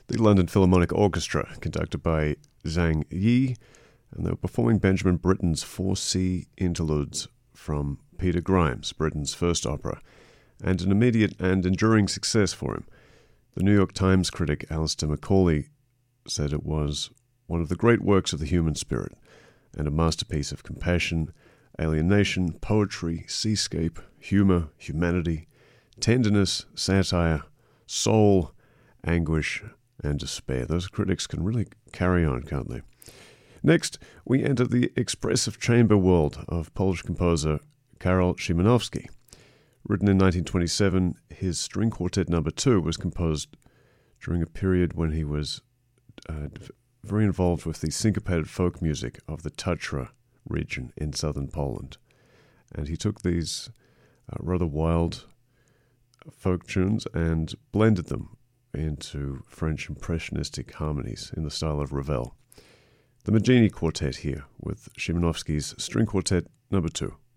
the London Philharmonic Orchestra, conducted by Zhang Yi, and they were performing Benjamin Britten's 4C interludes from Peter Grimes, Britten's first opera, and an immediate and enduring success for him. The New York Times critic Alistair Macaulay said it was one of the great works of the human spirit, and a masterpiece of compassion, alienation, poetry, seascape, humor, humanity, tenderness, satire, soul, anguish, and despair. Those critics can really carry on, can't they? Next, we enter the expressive chamber world of Polish composer Karol Szymanowski. Written in 1927, his String Quartet No. 2 was composed during a period when he was very involved with the syncopated folk music of the Tatra region in southern Poland. And he took these rather wild folk tunes and blended them into French impressionistic harmonies in the style of Ravel. The Maggini Quartet here with Szymanowski's String Quartet No. 2.